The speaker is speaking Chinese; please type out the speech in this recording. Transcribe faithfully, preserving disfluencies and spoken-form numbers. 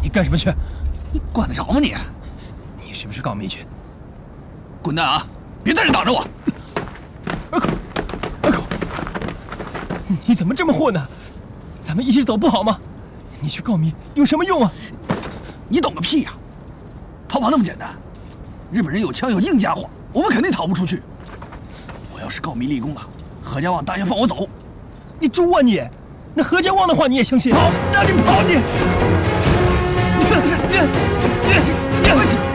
你干什么去？ 你管得着吗你？ 你是不是告密去？ 滚蛋啊！别在这挡着我！ 二狗，二狗，你怎么这么混呢？咱们一起走不好吗？你去告密有什么用啊？ 你懂个屁呀！逃跑那么简单？日本人有枪有硬家伙，我们肯定逃不出去。我要是告密立功了，何家旺答应放我走。 你猪啊你！那何家旺的话你也相信？ 跑，让你跑你！ 你你你你！